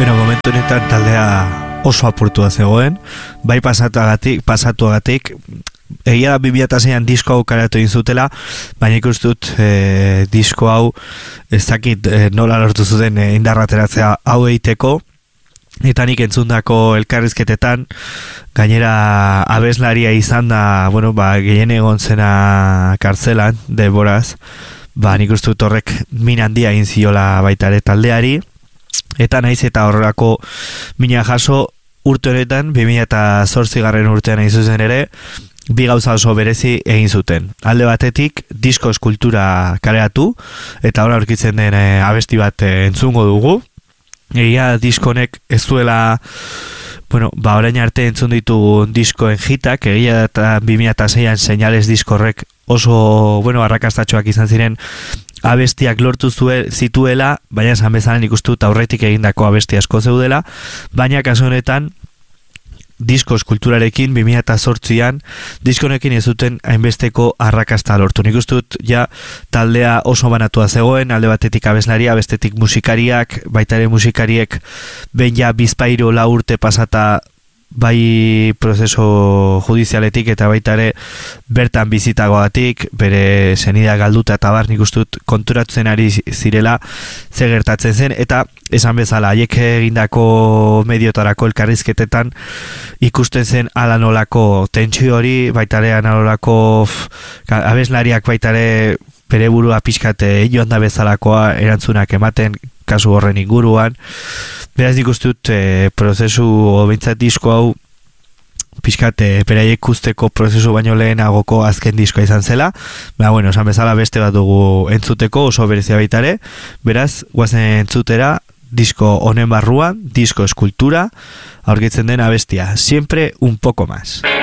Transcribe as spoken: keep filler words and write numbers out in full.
Bueno, momentu honetan taldea oso apurtua zegoen, bai pasatuagatik, pasatuagatik, egia da bi mila seian disko hau karatu egin zutela, baina ikustut e, disko hau ez dakit e, nola lortu zuten e, indarrateratzea hau egiteko, eta nik entzundako elkarrizketetan, gainera abeslaria izan da, bueno, ba, gehien egon zena kartzelan, denboraz, ba, nik ustut horrek min handia egin ziola baita ere taldeari, eta naiz eta horrelako mina jaso urte honetan, bi mila zortzi garren urtean egin zuzen ere, bi gauza oso berezi egin zuten. Alde batetik, disko eskultura kaleratu, eta hor aurkitzen den e, abesti bat e, entzungo dugu. Egia diskonek ez duela, bueno, ba orain arte entzun ditu diskoen hitak, egia eta bi mila seian Señales diskorrek oso, bueno, arrakastatxoak izan ziren abestiak lortu zue, zituela, baina esan bezala ikustut aurretik egindako abesti asko zeudela, baina kasu honetan disko eskulturarekin bi mila zortzian diskonekin ez duten hainbesteko arrakasta lortu. Nik ustut ja taldea oso banatua zegoen, alde batetik abeslaria, bestetik musikariak, baita ere musikariek behin ja bizpahiru lau urte pasata bai prozeso judizialetik eta baita ere bertan bizitagoatik, bere senidea galduta eta bar, nik ustut konturatzen ari zirela ze gertatzen zen, eta esan bezala haiek egindako mediotarako elkarrizketetan ikusten zen ala nolako tentsio hori, baita ere analolako abeslariak baita ere bere burua pixkate joan da bezalakoa erantzunak ematen kasu horren inguruan. Beraz nik uste dut e, prozesu obintzat disko hau pixkat e, beraiek ikusteko prozesu baino lehenagoko azken diskoa izan zela. Baina, bueno, esan bezala beste bat dugu entzuteko oso berezia baitare. Beraz, guazen entzutera disko honen barruan, disko eskultura, aurkitzen den abestia. Siempre un poco más.